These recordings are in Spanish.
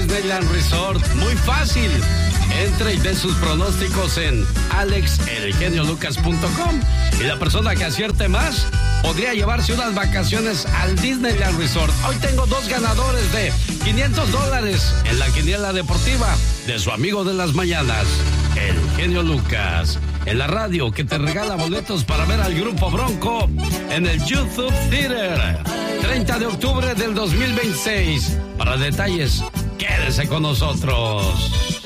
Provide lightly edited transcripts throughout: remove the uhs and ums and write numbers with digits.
Disneyland Resort? Muy fácil. Entre y dé sus pronósticos en alexelgeniolucas.com y la persona que acierte más podría llevarse unas vacaciones al Disneyland Resort. Hoy tengo 2 ganadores de $500 en la quiniela deportiva de su amigo de las mañanas, el Genio Lucas. En la radio que te regala boletos para ver al Grupo Bronco en el YouTube Theater. 30 de octubre del 2026. Para detalles, quédese con nosotros.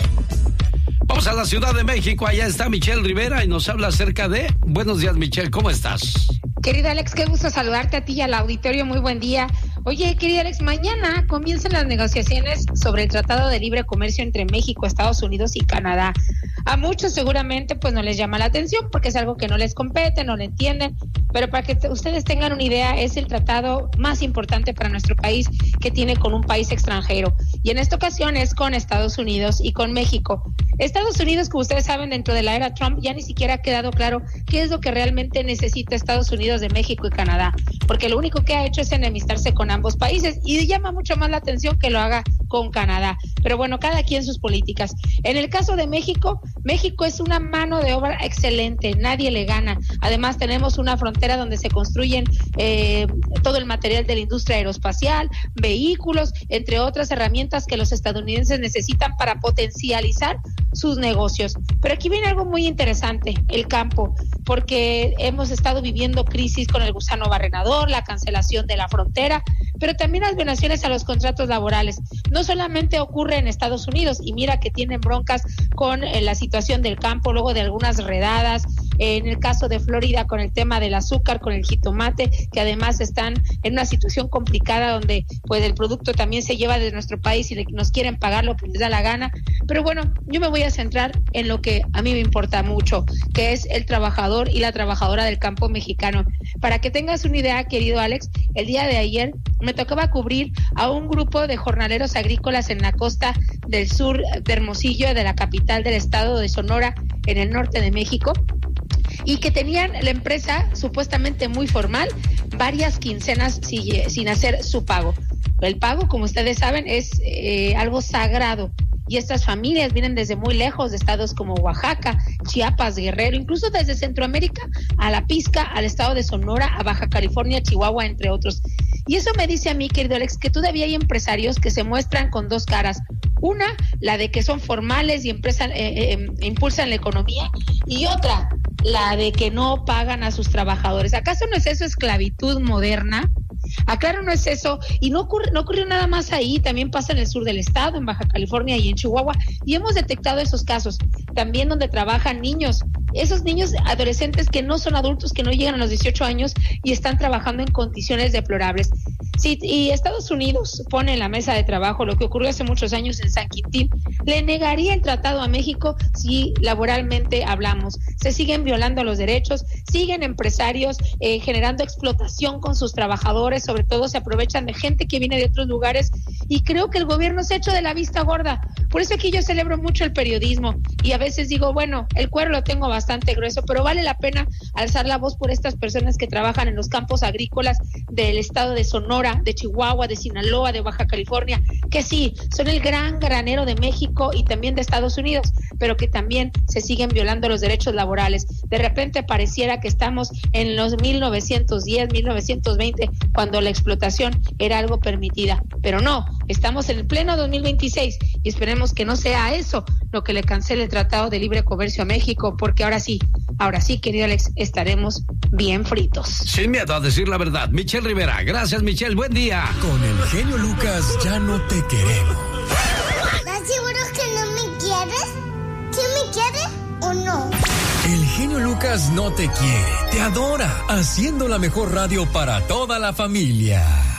Vamos a la Ciudad de México, allá está Michelle Rivera y nos habla acerca de... Buenos días, Michelle, ¿cómo estás? Querido Alex, qué gusto saludarte a ti y al auditorio, muy buen día. Oye, querido Alex, mañana comienzan las negociaciones sobre el Tratado de Libre Comercio entre México, Estados Unidos y Canadá. A muchos seguramente pues no les llama la atención porque es algo que no les compete, no lo entienden, pero para que ustedes tengan una idea, es el tratado más importante para nuestro país que tiene con un país extranjero. Y en esta ocasión es con Estados Unidos y con México. Estados Unidos, como ustedes saben, dentro de la era Trump ya ni siquiera ha quedado claro qué es lo que realmente necesita Estados Unidos de México y Canadá, porque lo único que ha hecho es enemistarse con ambos países y llama mucho más la atención que lo haga con Canadá. Pero bueno, cada quien sus políticas. En el caso de México, México es una mano de obra excelente, nadie le gana. Además tenemos una frontera donde se construyen todo el material de la industria aeroespacial, vehículos, entre otras herramientas que los estadounidenses necesitan para potencializar sus negocios. Pero aquí viene algo muy interesante, el campo, porque hemos estado viviendo crisis con el gusano barrenador, la cancelación de la frontera, pero también las violaciones a los contratos laborales. No solamente ocurre en Estados Unidos, y mira que tienen broncas con la situación del campo, luego de algunas redadas, en el caso de Florida con el tema del azúcar, con el jitomate, que además están en una situación complicada donde pues el producto también se lleva de nuestro país y nos quieren pagar lo que les da la gana. Pero bueno, yo me voy a centrar en lo que a mí me importa mucho, que es el trabajador y la trabajadora del campo mexicano. Para que tengas una idea, querido Alex, el día de ayer me tocaba cubrir a un grupo de jornaleros agrícolas en la costa del sur de Hermosillo, de la capital del estado de Sonora, en el norte de México, y que tenían la empresa supuestamente muy formal, varias quincenas sin hacer su pago. El pago, como ustedes saben, es algo sagrado. Y estas familias vienen desde muy lejos de estados como Oaxaca, Chiapas, Guerrero, incluso desde Centroamérica a la Pizca, al estado de Sonora, a Baja California, Chihuahua, entre otros. Y eso me dice a mí, querido Alex, que todavía hay empresarios que se muestran con dos caras. Una, la de que son formales y impulsan la economía, y otra, la de que no pagan a sus trabajadores. ¿Acaso no es eso esclavitud moderna? Aclaro, no es eso, y no ocurrió nada más ahí, también pasa en el sur del estado, en Baja California y en Chihuahua, y hemos detectado esos casos, también donde trabajan niños, esos niños adolescentes que no son adultos, que no llegan a los 18 años y están trabajando en condiciones deplorables. Sí, y Estados Unidos pone en la mesa de trabajo lo que ocurrió hace muchos años en San Quintín, le negaría el tratado a México si laboralmente hablamos. Se siguen violando los derechos, siguen empresarios generando explotación con sus trabajadores, sobre todo se aprovechan de gente que viene de otros lugares, y creo que el gobierno se ha hecho de la vista gorda. Por eso aquí yo celebro mucho el periodismo y a veces digo, bueno, el cuero lo tengo bastante grueso, pero vale la pena alzar la voz por estas personas que trabajan en los campos agrícolas del estado de Sonora, de Chihuahua, de Sinaloa, de Baja California, que sí, son el gran granero de México y también de Estados Unidos, pero que también se siguen violando los derechos laborales. De repente pareciera que estamos en los 1910, 1920, cuando la explotación era algo permitida, pero no, estamos en el pleno 2026 y esperemos que no sea eso lo que le cancele el Tratado de Libre Comercio a México, porque ahora sí, querido Alex, estaremos bien fritos. Sin miedo a decir la verdad. Michelle Rivera, gracias Michelle, buen día. Con el genio Lucas ya no te queremos. ¿Estás seguro que no me quieres? ¿Sí me quieres o no? El genio Lucas no te quiere, te adora, haciendo la mejor radio para toda la familia.